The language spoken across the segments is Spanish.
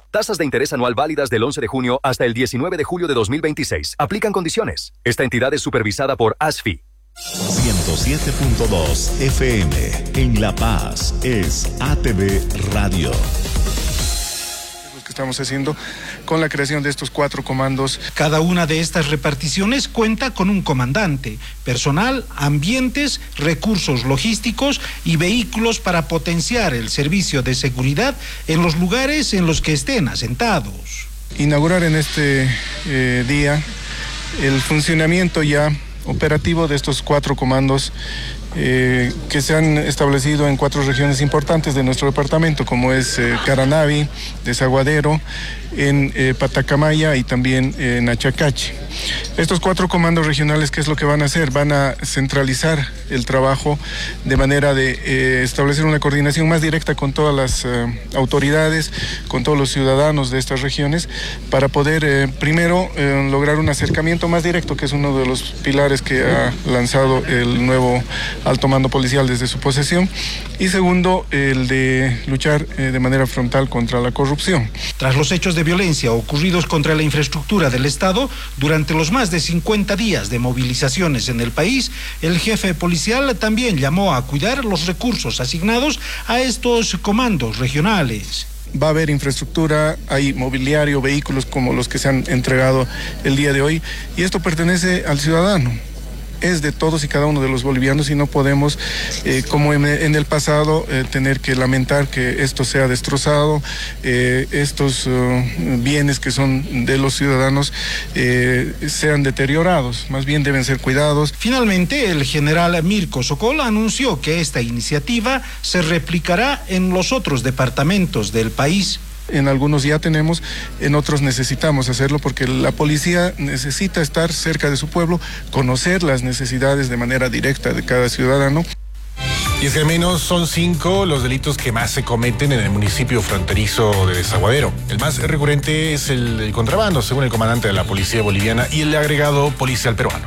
Tasas de interés anual válidas del 11 de junio hasta el 19 de julio de 2026. Aplican condiciones. Esta entidad es supervisada por ASFI. 107.2 FM en La Paz es ATV Radio. Lo que estamos haciendo con la creación de estos 4 comandos. Cada una de estas reparticiones cuenta con un comandante, personal, ambientes, recursos logísticos y vehículos para potenciar el servicio de seguridad en los lugares en los que estén asentados. Inaugurar en este día el funcionamiento ya operativo de estos 4 comandos que se han establecido en 4 regiones importantes de nuestro departamento, como es Caranavi, Desaguadero, en Patacamaya y también en Achacachi. Estos 4 comandos regionales, ¿qué es lo que van a hacer? Van a centralizar el trabajo de manera de establecer una coordinación más directa con todas las autoridades, con todos los ciudadanos de estas regiones, para poder primero lograr un acercamiento más directo, que es uno de los pilares que ha lanzado el nuevo alto mando policial desde su posesión, y segundo, el de luchar de manera frontal contra la corrupción. Tras los hechos de violencia ocurridos contra la infraestructura del Estado, durante los más de 50 días de movilizaciones en el país, el jefe policial también llamó a cuidar los recursos asignados a estos comandos regionales. Va a haber infraestructura, hay mobiliario, vehículos como los que se han entregado el día de hoy, y esto pertenece al ciudadano. Es de todos y cada uno de los bolivianos, y no podemos, como en el pasado, tener que lamentar que esto sea destrozado, estos bienes que son de los ciudadanos sean deteriorados, más bien deben ser cuidados. Finalmente, el general Mirko Sokol anunció que esta iniciativa se replicará en los otros departamentos del país. En algunos ya tenemos, en otros necesitamos hacerlo, porque la policía necesita estar cerca de su pueblo, conocer las necesidades de manera directa de cada ciudadano. Y es que al menos son 5 los delitos que más se cometen en el municipio fronterizo de Desaguadero. El más recurrente es el contrabando, según el comandante de la policía boliviana y el agregado policial peruano.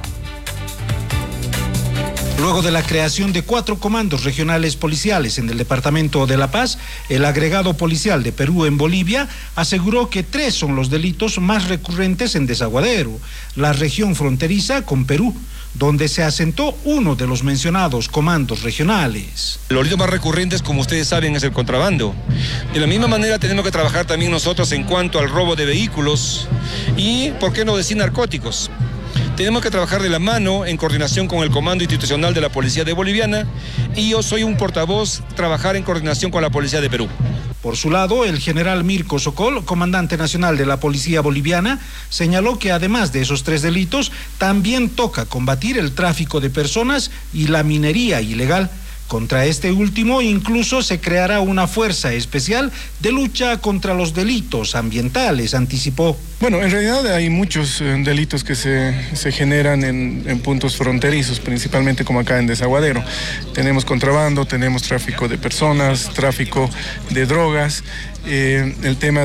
Luego de la creación de 4 comandos regionales policiales en el departamento de La Paz, el agregado policial de Perú en Bolivia aseguró que 3 son los delitos más recurrentes en Desaguadero, la región fronteriza con Perú, donde se asentó uno de los mencionados comandos regionales. Los delitos más recurrentes, como ustedes saben, es el contrabando. De la misma manera tenemos que trabajar también nosotros en cuanto al robo de vehículos y, ¿por qué no decir, narcóticos? Tenemos que trabajar de la mano en coordinación con el Comando Institucional de la Policía de Boliviana, y yo soy un portavoz, trabajar en coordinación con la Policía de Perú. Por su lado, el general Mirko Sokol, comandante nacional de la Policía Boliviana, señaló que además de esos 3 delitos, también toca combatir el tráfico de personas y la minería ilegal. Contra este último incluso se creará una fuerza especial de lucha contra los delitos ambientales, anticipó. Bueno, en realidad hay muchos delitos que se generan en puntos fronterizos, principalmente como acá en Desaguadero. Tenemos contrabando, tenemos tráfico de personas, tráfico de drogas, el tema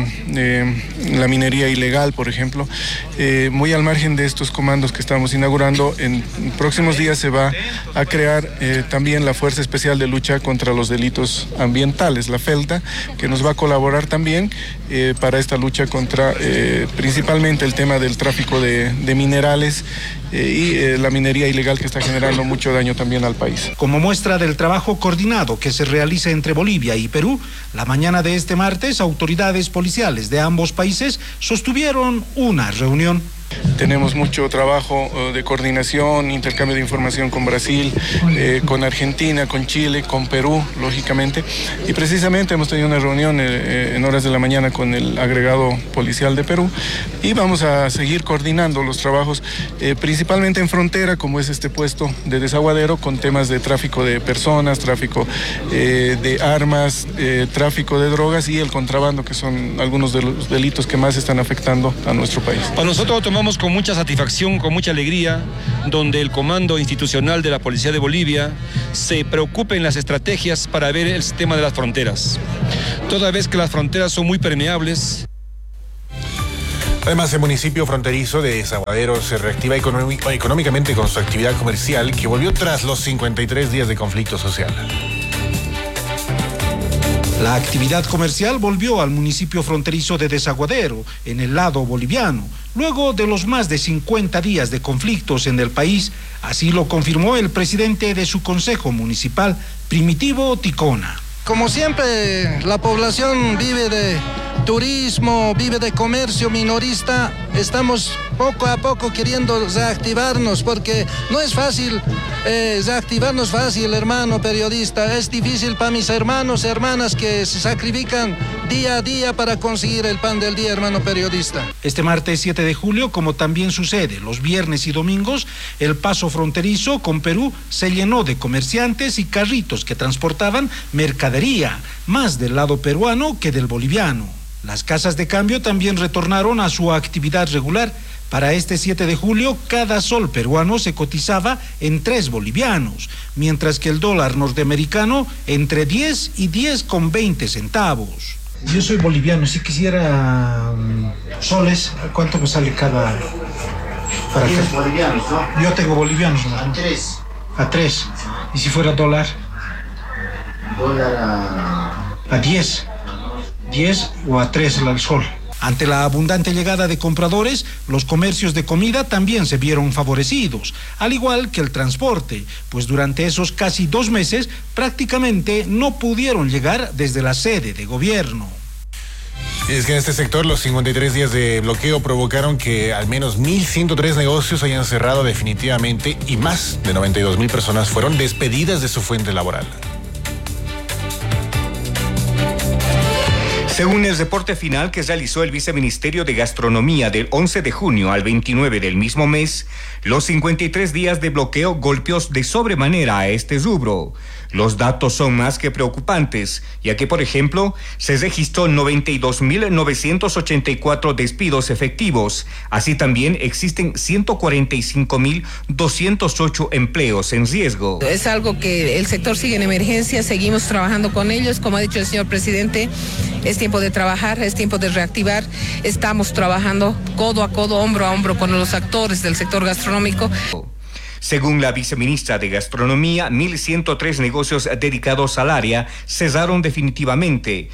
de la minería ilegal, por ejemplo. Muy al margen de estos comandos que estamos inaugurando, en próximos días se va a crear también la Fuerza Especial de Lucha contra los Delitos Ambientales, la FELTA, que nos va a colaborar también para esta lucha contra principalmente el tema del tráfico de minerales y la minería ilegal, que está generando mucho daño también al país. Como muestra del trabajo coordinado que se realiza entre Bolivia y Perú, la mañana de este martes, autoridades policiales de ambos países sostuvieron una reunión. Tenemos mucho trabajo de coordinación, intercambio de información con Brasil, con Argentina, con Chile, con Perú, lógicamente. Y precisamente hemos tenido una reunión en horas de la mañana con el agregado policial de Perú, y vamos a seguir coordinando los trabajos, principalmente en frontera, como es este puesto de Desaguadero, con temas de tráfico de personas, tráfico de armas, tráfico de drogas y el contrabando, que son algunos de los delitos que más están afectando a nuestro país. Para nosotros tomamos con mucha satisfacción, con mucha alegría, donde el Comando Institucional de la Policía de Bolivia se preocupe en las estrategias para ver el tema de las fronteras. Toda vez que las fronteras son muy permeables. Además, el municipio fronterizo de Desaguadero se reactiva económicamente con su actividad comercial, que volvió tras los 53 días de conflicto social. La actividad comercial volvió al municipio fronterizo de Desaguadero, en el lado boliviano, luego de los más de 50 días de conflictos en el país. Así lo confirmó el presidente de su consejo municipal, Primitivo Ticona. Como siempre, la población vive de turismo, vive de comercio minorista. Estamos poco a poco queriendo reactivarnos, porque no es fácil reactivarnos fácil, hermano periodista. Es difícil para mis hermanos, hermanas que se sacrifican día a día para conseguir el pan del día, hermano periodista. Este martes 7 de julio, como también sucede los viernes y domingos, el paso fronterizo con Perú se llenó de comerciantes y carritos que transportaban mercadería, más del lado peruano que del boliviano. Las casas de cambio también retornaron a su actividad regular. Para este 7 de julio, cada sol peruano se cotizaba en 3 bolivianos, mientras que el dólar norteamericano entre 10 y 10,20 centavos. Yo soy boliviano, si quisiera soles, ¿cuánto me sale cada? Para ¿Tienes bolivianos, no? Yo tengo bolivianos, ¿no? A 3. A 3. ¿Y si fuera dólar? Dólar a 10. 10 o a 3 al sol. Ante la abundante llegada de compradores, los comercios de comida también se vieron favorecidos, al igual que el transporte, pues durante esos casi 2 meses prácticamente no pudieron llegar desde la sede de gobierno. Y es que en este sector los 53 días de bloqueo provocaron que al menos 1.103 negocios hayan cerrado definitivamente y más de 92.000 personas fueron despedidas de su fuente laboral. Según el reporte final que realizó el Viceministerio de Gastronomía del 11 de junio al 29 del mismo mes, los 53 días de bloqueo golpeó de sobremanera a este rubro. Los datos son más que preocupantes, ya que, por ejemplo, se registró 92.984 despidos efectivos. Así también existen 145.208 empleos en riesgo. Es algo que el sector sigue en emergencia, seguimos trabajando con ellos. Como ha dicho el señor presidente, es tiempo de trabajar, es tiempo de reactivar. Estamos trabajando codo a codo, hombro a hombro con los actores del sector gastronómico. Según la viceministra de Gastronomía, 1.103 negocios dedicados al área cesaron definitivamente,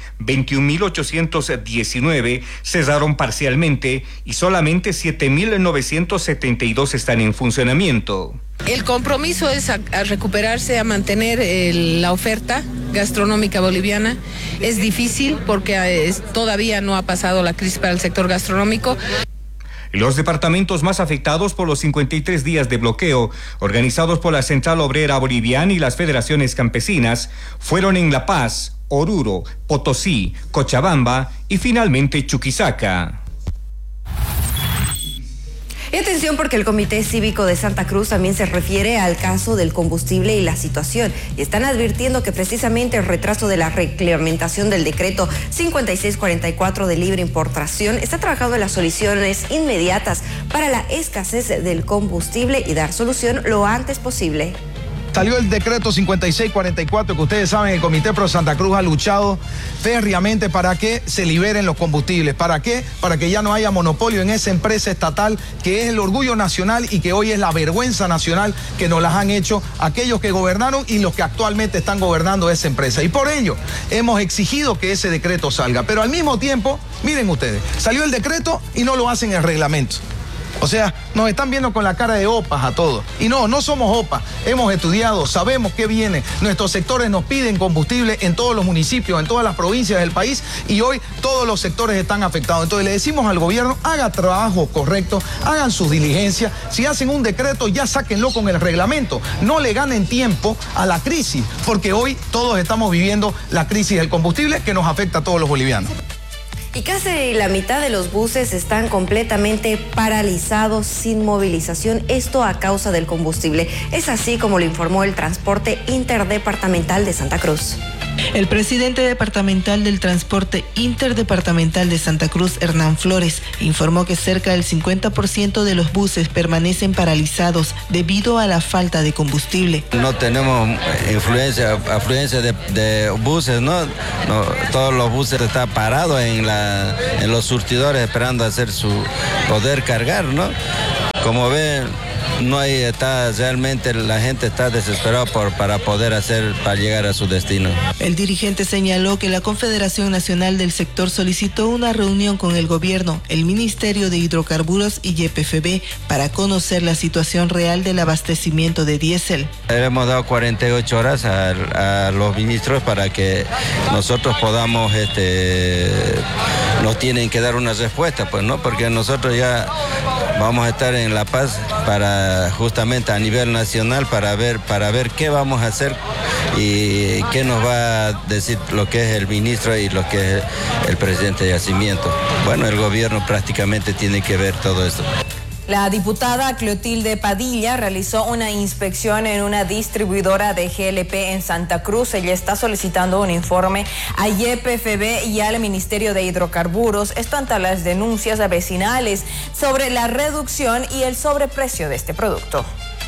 21.819 cesaron parcialmente y solamente 7.972 están en funcionamiento. El compromiso es a recuperarse, a mantener la oferta gastronómica boliviana. Es difícil porque todavía no ha pasado la crisis para el sector gastronómico. Los departamentos más afectados por los 53 días de bloqueo, organizados por la Central Obrera Boliviana y las federaciones campesinas, fueron en La Paz, Oruro, Potosí, Cochabamba y finalmente Chuquisaca. Y atención, porque el Comité Cívico de Santa Cruz también se refiere al caso del combustible y la situación. Y están advirtiendo que precisamente el retraso de la reglamentación del decreto 5644 de libre importación está trabajando en las soluciones inmediatas para la escasez del combustible y dar solución lo antes posible. Salió el decreto 5644 que ustedes saben, el Comité Pro Santa Cruz ha luchado férreamente para que se liberen los combustibles. ¿Para qué? Para que ya no haya monopolio en esa empresa estatal que es el orgullo nacional y que hoy es la vergüenza nacional que nos las han hecho aquellos que gobernaron y los que actualmente están gobernando esa empresa. Y por ello hemos exigido que ese decreto salga. Pero al mismo tiempo, miren ustedes, salió el decreto y no lo hacen en el reglamento. O sea, nos están viendo con la cara de opas a todos. Y no somos opas. Hemos estudiado, sabemos qué viene. Nuestros sectores nos piden combustible en todos los municipios, en todas las provincias del país. Y hoy todos los sectores están afectados. Entonces le decimos al gobierno, haga trabajo correcto, hagan sus diligencias. Si hacen un decreto, ya sáquenlo con el reglamento. No le ganen tiempo a la crisis, porque hoy todos estamos viviendo la crisis del combustible que nos afecta a todos los bolivianos. Y casi la mitad de los buses están completamente paralizados, sin movilización, esto a causa del combustible. Es así como lo informó el Transporte Interdepartamental de Santa Cruz. El presidente departamental del Transporte Interdepartamental de Santa Cruz, Hernán Flores, informó que cerca del 50% de los buses permanecen paralizados debido a la falta de combustible. No tenemos afluencia de buses, ¿no? Todos los buses están parados en los surtidores esperando hacer poder cargar, ¿no? Como ven, no hay, realmente la gente está desesperada para llegar a su destino. El dirigente señaló que la Confederación Nacional del Sector solicitó una reunión con el gobierno, el Ministerio de Hidrocarburos y YPFB para conocer la situación real del abastecimiento de diésel. Hemos dado 48 horas a los ministros para que nosotros podamos, nos tienen que dar una respuesta, pues, ¿no? Porque nosotros ya vamos a estar en La Paz para justamente a nivel nacional para ver qué vamos a hacer y qué nos va a decir lo que es el ministro y lo que es el presidente de Yacimiento. Bueno, el gobierno prácticamente tiene que ver todo esto. La diputada Clotilde Padilla realizó una inspección en una distribuidora de GLP en Santa Cruz. Ella está solicitando un informe a YPFB y al Ministerio de Hidrocarburos, esto ante las denuncias vecinales sobre la reducción y el sobreprecio de este producto.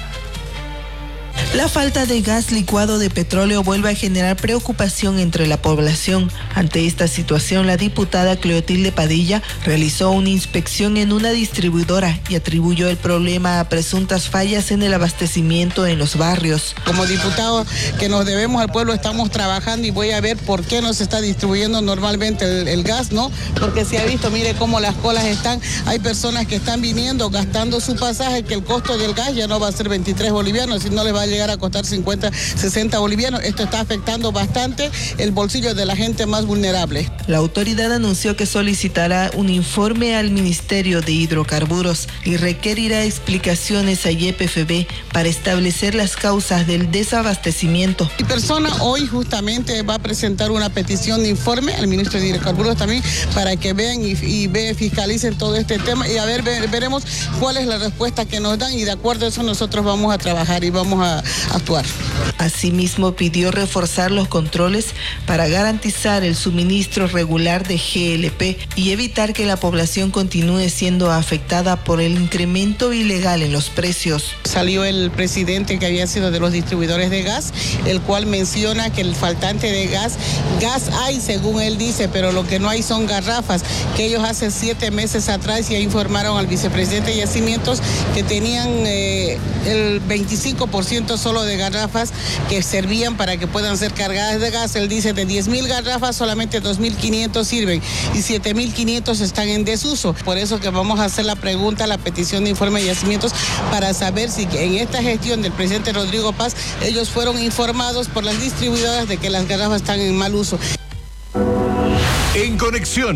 La falta de gas licuado de petróleo vuelve a generar preocupación entre la población. Ante esta situación, la diputada Clotilde Padilla realizó una inspección en una distribuidora y atribuyó el problema a presuntas fallas en el abastecimiento en los barrios. Como diputados que nos debemos al pueblo, estamos trabajando y voy a ver por qué no se está distribuyendo normalmente el gas, ¿no? Porque se ha visto, mire cómo las colas están. Hay personas que están viniendo, gastando su pasaje, que el costo del gas ya no va a ser 23 bolivianos, sino les va a llegar a costar 50, 60 bolivianos. Esto está afectando bastante el bolsillo de la gente más vulnerable. La autoridad anunció que solicitará un informe al Ministerio de Hidrocarburos y requerirá explicaciones a YPFB para establecer las causas del desabastecimiento. Mi persona hoy justamente va a presentar una petición de informe al ministro de Hidrocarburos también para que vean y fiscalicen todo este tema y a ver, veremos cuál es la respuesta que nos dan y de acuerdo a eso nosotros vamos a trabajar y vamos a actuar. Asimismo, pidió reforzar los controles para garantizar el suministro regular de GLP y evitar que la población continúe siendo afectada por el incremento ilegal en los precios. Salió el presidente que había sido de los distribuidores de gas, el cual menciona que el faltante de gas hay según él dice, pero lo que no hay son garrafas, que ellos hace 7 meses atrás ya informaron al vicepresidente de Yacimientos que tenían el 25% solo de garrafas que servían para que puedan ser cargadas de gas. Él dice de 10.000 garrafas solamente 2.500 sirven y 7.500 están en desuso. Por eso que vamos a hacer la pregunta, la petición de informe de Yacimientos para saber si en esta gestión del presidente Rodrigo Paz ellos fueron informados por las distribuidoras de que las garrafas están en mal uso. En conexión,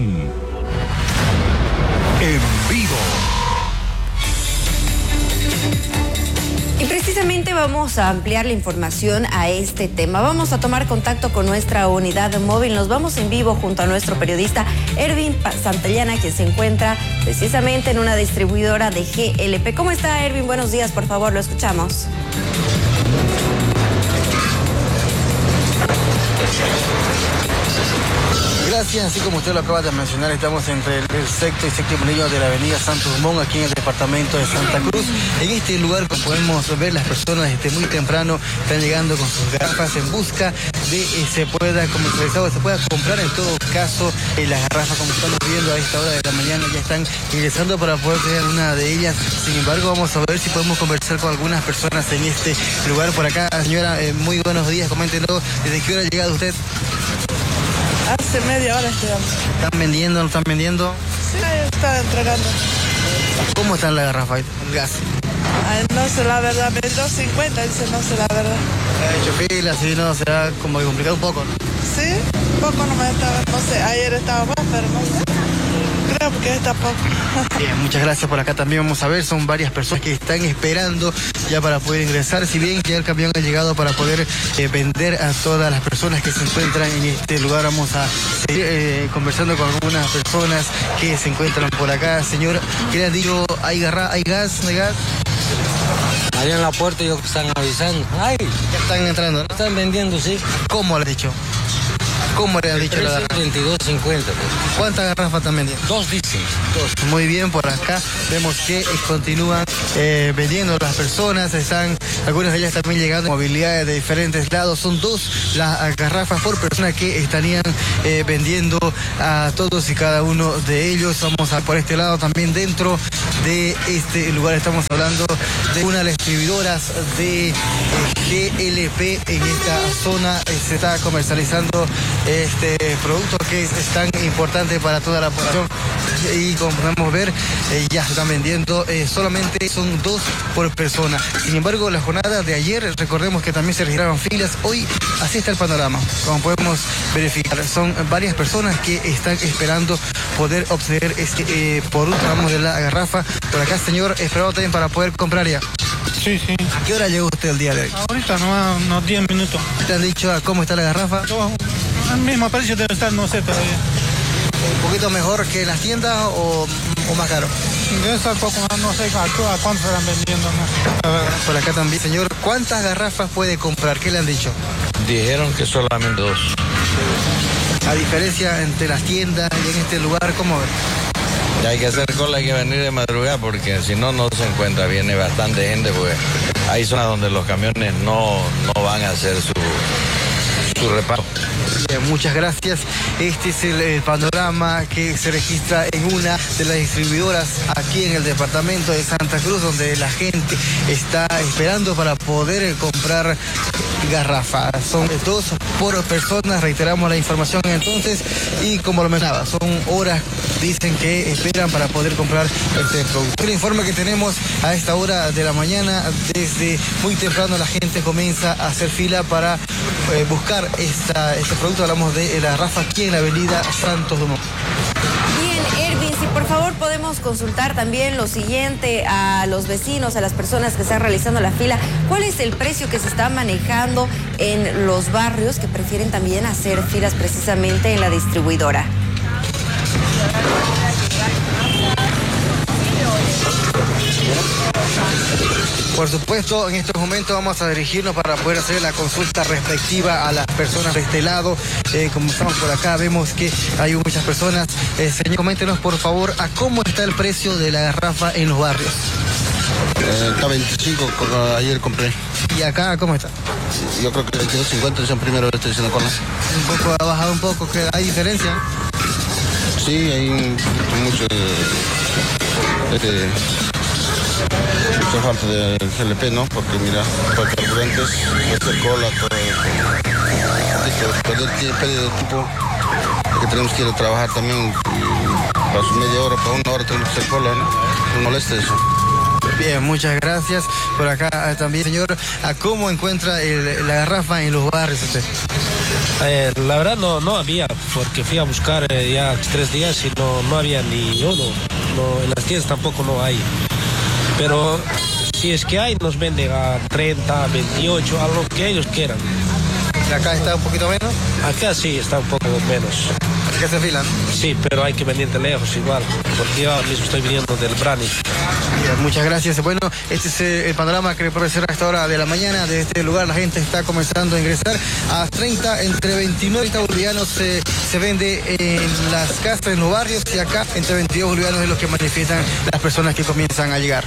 en vivo. Y precisamente vamos a ampliar la información a este tema. Vamos a tomar contacto con nuestra unidad móvil. Nos vamos en vivo junto a nuestro periodista Ervin Santillana, quien se encuentra precisamente en una distribuidora de GLP. ¿Cómo está, Ervin? Buenos días, por favor, lo escuchamos. Gracias, así como usted lo acaba de mencionar, estamos entre el sexto y séptimo niño de la avenida Santos Dumont, aquí en el departamento de Santa Cruz. En este lugar, como podemos ver, las personas desde muy temprano están llegando con sus garrafas en busca de se pueda comercializar, se pueda comprar en todo caso las garrafas, como estamos viendo a esta hora de la mañana, ya están ingresando para poder tener una de ellas. Sin embargo, vamos a ver si podemos conversar con algunas personas en este lugar. Por acá, señora, muy buenos días, coméntenos, ¿desde qué hora ha llegado usted? Hace media hora estudiamos. ¿Están vendiendo, no están vendiendo? Sí, están entregando. ¿Cómo están las garrafas, el gas? Ay, no sé la verdad, 2.50, dice, no sé la verdad. Ha hecho fila, así no, se ha como complicado un poco, ¿no? Sí, poco no me estaba, no sé, ayer estaba más, pero no sé. Creo que está poco. Bien, muchas gracias. Por acá también vamos a ver, son varias personas que están esperando ya para poder ingresar, si bien ya el camión ha llegado para poder vender a todas las personas que se encuentran en este lugar. Vamos a seguir conversando con algunas personas que se encuentran por acá. Señor, ¿qué les digo? ¿Hay gas? ¿No hay gas? Allá en la puerta ellos están avisando. ¡Ay! Ya están entrando, ¿no? Están vendiendo, sí. ¿Cómo le has dicho? ¿Cómo le han dicho la garrafa? 22.50. Pues. ¿Cuántas garrafas están vendiendo? 2 dicen. 2. Muy bien, por acá vemos que continúan vendiendo las personas, están algunas de ellas también llegando movilidades de diferentes lados. Son 2 las garrafas por persona que estarían vendiendo a todos y cada uno de ellos. Vamos a por este lado también dentro de este lugar. Estamos hablando de una de las distribuidoras de GLP en esta zona. Se está comercializando este producto que es tan importante para toda la población. Y como podemos ver, ya se están vendiendo, solamente son 2 por persona. Sin embargo, la jornada de ayer, recordemos que también se registraron filas. Hoy así está el panorama, como podemos verificar. Son varias personas que están esperando poder obtener este por un tramo de la garrafa. Por acá, señor, esperado también para poder comprar ya. Sí. ¿A qué hora llegó usted el día de hoy? Ahorita nomás unos 10 minutos. ¿Te han dicho cómo está la garrafa? Al mismo precio debe estar, no sé todavía. ¿Un poquito mejor que en las tiendas o más caro? Debe estar poco más, no sé a cuánto estarán vendiendo, ¿no? Por acá también, señor, ¿cuántas garrafas puede comprar? ¿Qué le han dicho? Dijeron que solamente 2. A diferencia entre las tiendas y en este lugar, ¿cómo ven? Ya hay que hacer cola, hay que venir de madrugada porque si no, no se encuentra. Viene bastante gente porque hay zonas donde los camiones no van a hacer su reparo. Bien, muchas gracias. Este es el panorama que se registra en una de las distribuidoras aquí en el departamento de Santa Cruz, donde la gente está esperando para poder comprar garrafas. Son 2 por persona, reiteramos la información entonces, y como lo mencionaba, son horas, dicen que esperan para poder comprar este producto. El informe que tenemos a esta hora de la mañana, desde muy temprano la gente comienza a hacer fila para buscar este producto. Hablamos de la garrafa aquí en la avenida Santos Dumont. Bien, Ervin, si por favor podemos consultar también lo siguiente a los vecinos, a las personas que están realizando la fila, ¿cuál es el precio que se está manejando en los barrios que prefieren también hacer filas precisamente en la distribuidora? Por supuesto, en estos momentos vamos a dirigirnos para poder hacer la consulta respectiva a las personas de este lado. Como estamos por acá, vemos que hay muchas personas. Señor, coméntenos por favor a cómo está el precio de la garrafa en los barrios. Está 25, ayer compré. ¿Y acá cómo está? Yo creo que 22.50 es el primero que estoy diciendo con eso. Un poco ha bajado un poco, ¿hay diferencia? Sí, hay mucho mucha falta de GLP, ¿no? Porque mira, por carburantes, hacer cola, todo perder tiempo, porque tenemos que ir a trabajar también, para su media hora, para 1 hora tenemos que hacer cola, ¿no? Nos molesta eso. Bien, muchas gracias. Por acá también, señor, ¿a cómo encuentra la garrafa en los barrios usted? La verdad no había, porque fui a buscar ya 3 días y no había ni uno. En las tiendas tampoco no hay. Pero si es que hay, nos venden a 30, 28, a lo que ellos quieran. ¿Acá está un poquito menos? Acá sí está un poco menos. ¿Qué se filan? Sí, pero hay que venir de lejos igual, porque yo mismo estoy viniendo del Brani. Bien, muchas gracias. Bueno, este es el panorama que le puede ser a esta hora de la mañana. De este lugar la gente está comenzando a ingresar. A 30, entre 29 y 30 bolivianos se vende en las casas, en los barrios, y acá entre 22 bolivianos es lo que manifiestan las personas que comienzan a llegar.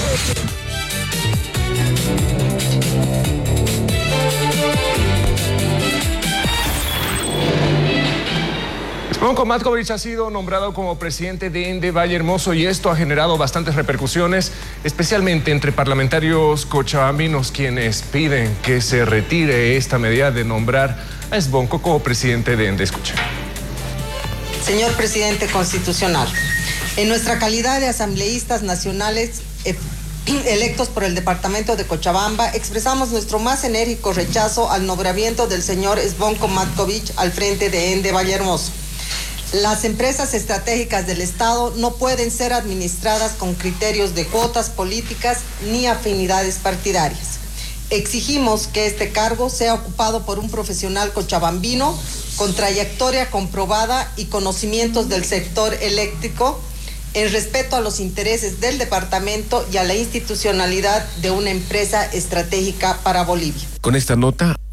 Bonco Matkovich ha sido nombrado como presidente de ENDE Valle Hermoso y esto ha generado bastantes repercusiones, especialmente entre parlamentarios cochabambinos, quienes piden que se retire esta medida de nombrar a Sbonco como presidente de ENDE. Escuchen. Señor presidente constitucional, en nuestra calidad de asambleístas nacionales electos por el departamento de Cochabamba, expresamos nuestro más enérgico rechazo al nombramiento del señor Sbonco Matkovich al frente de ENDE Valle Hermoso. Las empresas estratégicas del Estado no pueden ser administradas con criterios de cuotas políticas ni afinidades partidarias. Exigimos que este cargo sea ocupado por un profesional cochabambino con trayectoria comprobada y conocimientos del sector eléctrico, en respeto a los intereses del departamento y a la institucionalidad de una empresa estratégica para Bolivia. Con esta nota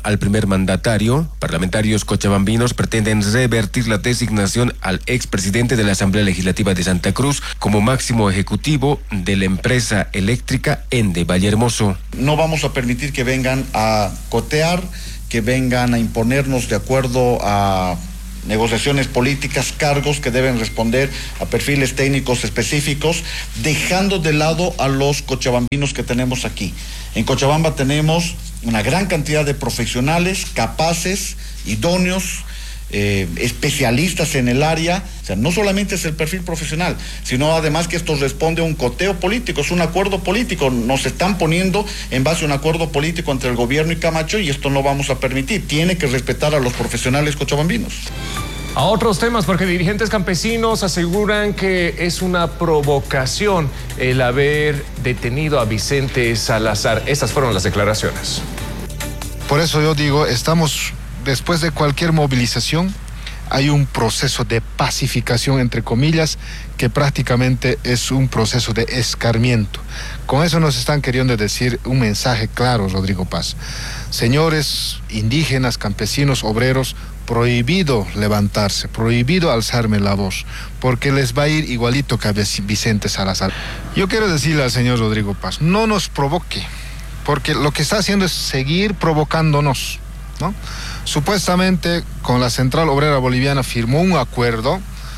al primer mandatario, parlamentarios cochabambinos pretenden revertir la designación al expresidente de la Asamblea Legislativa de Santa Cruz como máximo ejecutivo de la empresa eléctrica ENDE Vallehermoso. No vamos a permitir que vengan a cotear, que vengan a imponernos de acuerdo a negociaciones políticas, cargos que deben responder a perfiles técnicos específicos, dejando de lado a los cochabambinos que tenemos aquí. En Cochabamba tenemos una gran cantidad de profesionales capaces, idóneos, especialistas en el área. O sea, no solamente es el perfil profesional, sino además que esto responde a un coteo político, es un acuerdo político. Nos están poniendo en base a un acuerdo político entre el gobierno y Camacho, y esto no vamos a permitir. Tiene que respetar a los profesionales cochabambinos. A otros temas, porque dirigentes campesinos aseguran que es una provocación el haber detenido a Vicente Salazar. Estas fueron las declaraciones. Por eso yo digo, después de cualquier movilización, hay un proceso de pacificación, entre comillas, que prácticamente es un proceso de escarmiento. Con eso nos están queriendo decir un mensaje claro, Rodrigo Paz. Señores indígenas, campesinos, obreros, prohibido levantarse, prohibido alzarme la voz, porque les va a ir igualito que a Vicente Salazar. Yo quiero decirle al señor Rodrigo Paz, no nos provoque, porque lo que está haciendo es seguir provocándonos, ¿no? Supuestamente con la Central Obrera Boliviana firmó un acuerdo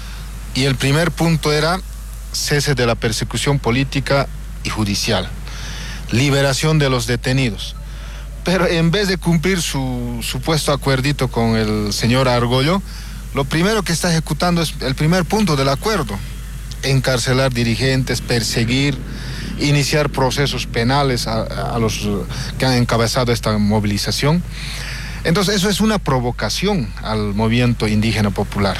y el primer punto era cese de la persecución política y judicial, liberación de los detenidos. Pero en vez de cumplir su supuesto acuerdito con el señor Argollo, lo primero que está ejecutando es el primer punto del acuerdo: encarcelar dirigentes, perseguir, iniciar procesos penales a los que han encabezado esta movilización. Entonces eso es una provocación al movimiento indígena popular.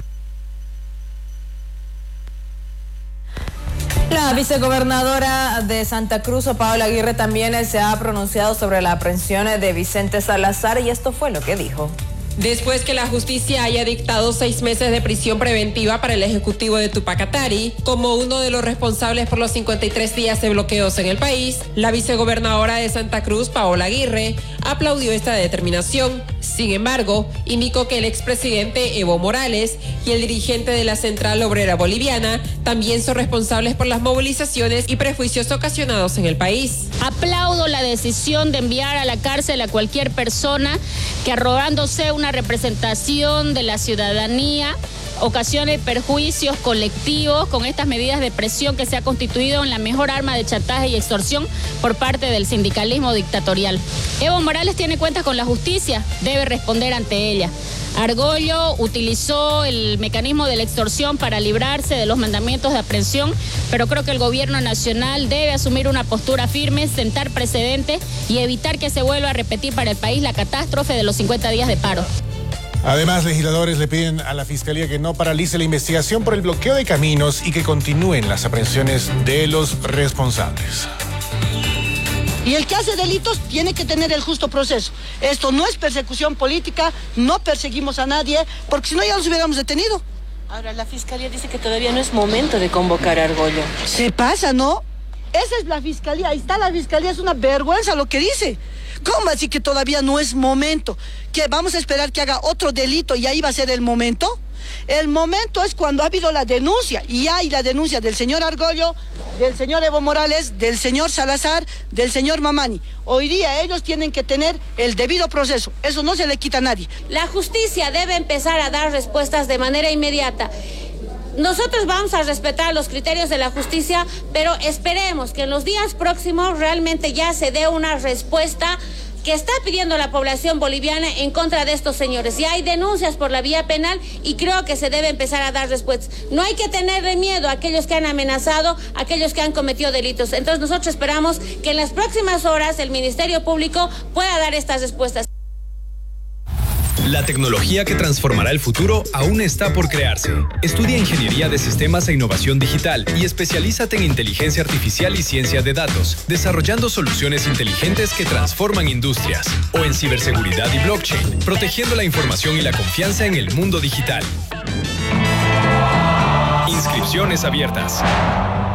La vicegobernadora de Santa Cruz, Paola Aguirre, también se ha pronunciado sobre la aprehensión de Vicente Salazar, y esto fue lo que dijo. Después que la justicia haya dictado 6 meses de prisión preventiva para el ejecutivo de Tupac Katari como uno de los responsables por los 53 días de bloqueos en el país, la vicegobernadora de Santa Cruz, Paola Aguirre, aplaudió esta determinación. Sin embargo, indicó que el expresidente Evo Morales y el dirigente de la Central Obrera Boliviana también son responsables por las movilizaciones y prejuicios ocasionados en el país. Aplaudo la decisión de enviar a la cárcel a cualquier persona que, arrogándose una representación de la ciudadanía, ocasione perjuicios colectivos con estas medidas de presión que se ha constituido en la mejor arma de chantaje y extorsión por parte del sindicalismo dictatorial. Evo Morales tiene cuentas con la justicia, debe responder ante ella. Argollo utilizó el mecanismo de la extorsión para librarse de los mandamientos de aprehensión, pero creo que el gobierno nacional debe asumir una postura firme, sentar precedentes y evitar que se vuelva a repetir para el país la catástrofe de los 50 días de paro. Además, legisladores le piden a la Fiscalía que no paralice la investigación por el bloqueo de caminos y que continúen las aprehensiones de los responsables. Y el que hace delitos tiene que tener el justo proceso. Esto no es persecución política, no perseguimos a nadie, porque si no ya los hubiéramos detenido. Ahora, la Fiscalía dice que todavía no es momento de convocar a Argollo. Se pasa, ¿no? Esa es la Fiscalía, ahí está la Fiscalía, es una vergüenza lo que dice. ¿Cómo así que todavía no es momento? ¿Que vamos a esperar que haga otro delito y ahí va a ser el momento? El momento es cuando ha habido la denuncia, y hay la denuncia del señor Argollo, del señor Evo Morales, del señor Salazar, del señor Mamani. Hoy día ellos tienen que tener el debido proceso, eso no se le quita a nadie. La justicia debe empezar a dar respuestas de manera inmediata. Nosotros vamos a respetar los criterios de la justicia, pero esperemos que en los días próximos realmente ya se dé una respuesta que está pidiendo la población boliviana en contra de estos señores. Ya hay denuncias por la vía penal y creo que se debe empezar a dar respuestas. No hay que tenerle miedo a aquellos que han amenazado, a aquellos que han cometido delitos. Entonces nosotros esperamos que en las próximas horas el Ministerio Público pueda dar estas respuestas. La tecnología que transformará el futuro aún está por crearse. Estudia Ingeniería de Sistemas e Innovación Digital y especialízate en Inteligencia Artificial y Ciencia de Datos, desarrollando soluciones inteligentes que transforman industrias. O en Ciberseguridad y Blockchain, protegiendo la información y la confianza en el mundo digital. Inscripciones abiertas.